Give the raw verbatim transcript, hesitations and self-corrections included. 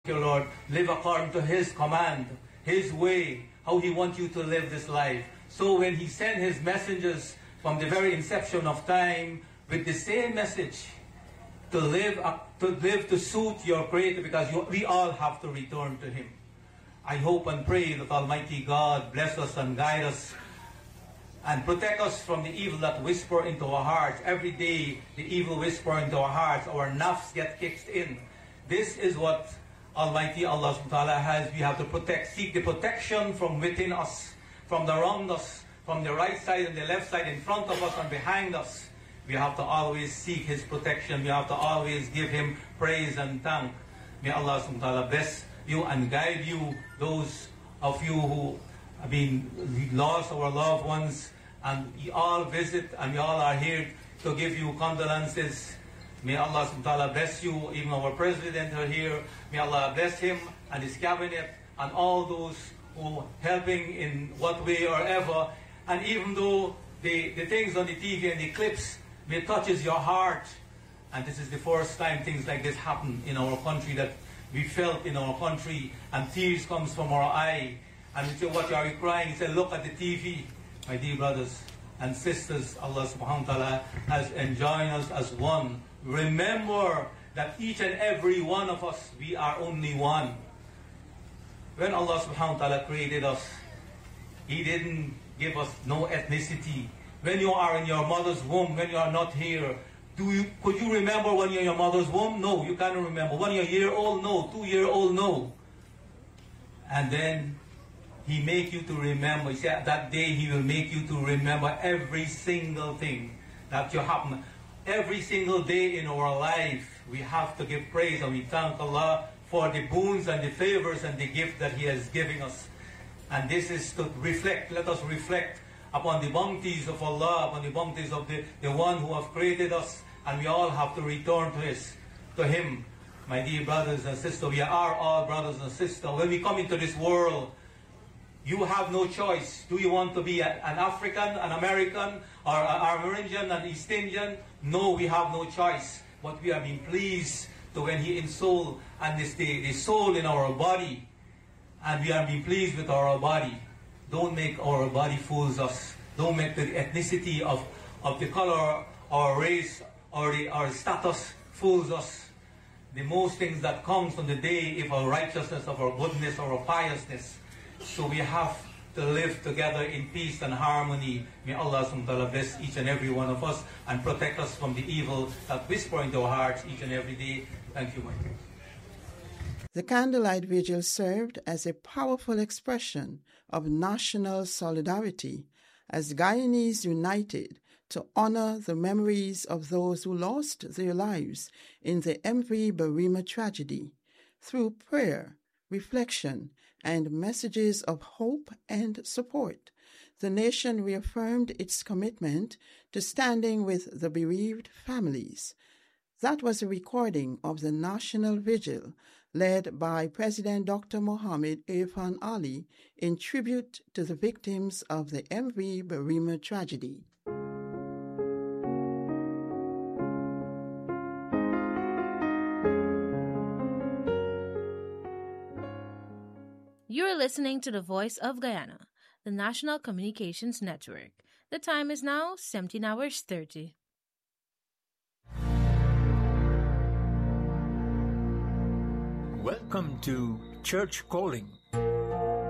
you, Lord. Live according to His command, His way, how He wants you to live this life. So when He sent His messengers from the very inception of time with the same message, to live up, to live to suit your Creator, because you, we all have to return to Him. I hope and pray that Almighty God bless us and guide us and protect us from the evil that whisper into our hearts. Every day, the evil whisper into our hearts, our nafs get kicked in. This is what Almighty Allah subhanahu wa ta'ala has. We have to protect, seek the protection from within us, from around us, from the right side and the left side, in front of us and behind us. We have to always seek His protection. We have to always give Him praise and thank. May Allah subhanahu wa ta'ala bless you and guide you, those of you who have been lost our loved ones, and we all visit and we all are here to give you condolences. May Allah subhanahu wa ta'ala bless you, even our president are here. May Allah bless him and his cabinet and all those who helping in what way or ever. And even though the, the things on the T V and the clips may touches your heart, and this is the first time things like this happen in our country, that we felt in our country, and tears comes from our eye, and we say, what are you crying? He said, look at the T V. My dear brothers and sisters, Allah subhanahu wa ta'ala has enjoined us as one. Remember that each and every one of us, we are only one. When Allah subhanahu wa ta'ala created us, He didn't give us no ethnicity. When you are in your mother's womb, when you are not here, do you, could you remember when you're in your mother's womb? No, you cannot remember. When you're a year old, no. Two year old, no. And then He make you to remember. He said that day He will make you to remember every single thing that you happen. Every single day in our life, we have to give praise and we thank Allah for the boons and the favors and the gift that He has given us. And this is to reflect, let us reflect upon the bounties of Allah, upon the bounties of the, the one who have created us, and we all have to return to His, to Him. My dear brothers and sisters, we are all brothers and sisters. When we come into this world, you have no choice. Do you want to be a, an African, an American, or an Amerindian, an East Indian? No, we have no choice. But we have been pleased to when He ensoul and this the, the soul in our body, and we have been pleased with our body. Don't make our body fools us. Don't make the ethnicity of, of the color or race or the our status fools us. The most things that comes from the day of our righteousness, of our goodness, or our piousness. So we have to live together in peace and harmony. May Allah subhanahu wa ta'ala bless each and every one of us and protect us from the evil that whisper into our hearts each and every day. Thank you, my friend. The candlelight vigil served as a powerful expression of national solidarity as Guyanese united to honor the memories of those who lost their lives in the M V Barima tragedy through prayer, reflection, and messages of hope and support. The nation reaffirmed its commitment to standing with the bereaved families. That was a recording of the National Vigil led by President Doctor Mohammed Irfan Ali in tribute to the victims of the M V Barima tragedy. You are listening to the Voice of Guyana, the National Communications Network. The time is now seventeen hours thirty. Welcome to Church Calling,